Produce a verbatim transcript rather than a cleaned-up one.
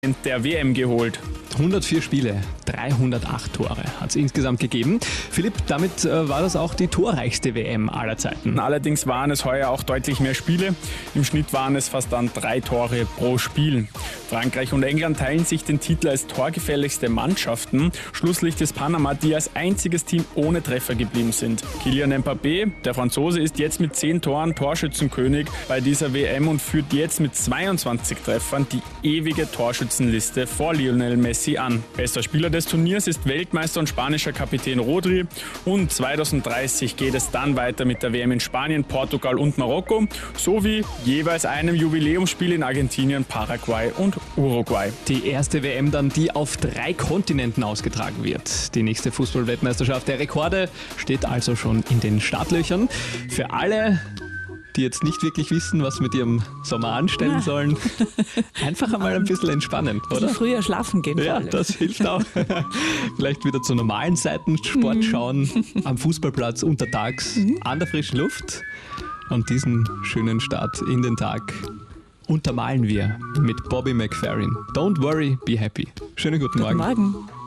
der W M geholt. hundertvier Spiele, dreihundertacht Tore hat es insgesamt gegeben. Philipp, damit äh, war das auch die torreichste W M aller Zeiten. Allerdings waren es heuer auch deutlich mehr Spiele. Im Schnitt waren es fast dann drei Tore pro Spiel. Frankreich und England teilen sich den Titel als torgefährlichste Mannschaften. Schlusslicht ist Panama, die als einziges Team ohne Treffer geblieben sind. Kylian Mbappé, der Franzose, ist jetzt mit zehn Toren Torschützenkönig bei dieser W M und führt jetzt mit zweiundzwanzig Treffern die ewige Torschützenliste vor Lionel Messi an. Bester Spieler des Turniers ist Weltmeister und spanischer Kapitän Rodri. Und zweitausenddreißig geht es dann weiter mit der W M in Spanien, Portugal und Marokko, sowie jeweils einem Jubiläumsspiel in Argentinien, Paraguay und Uruguay. Die erste W M dann, die auf drei Kontinenten ausgetragen wird. Die nächste Fußball-Weltmeisterschaft der Rekorde steht also schon in den Startlöchern. Für alle, die jetzt nicht wirklich wissen, was mit ihrem Sommer anstellen ja. sollen, einfach einmal ein bisschen entspannen, oder? Früher schlafen gehen. Ja, das hilft auch. Vielleicht wieder zu normalen Zeiten Sport mhm. schauen, am Fußballplatz untertags, mhm. an der frischen Luft. Und diesen schönen Start in den Tag untermalen wir mit Bobby McFerrin. Don't worry, be happy. Schönen guten, guten Morgen. Morgen.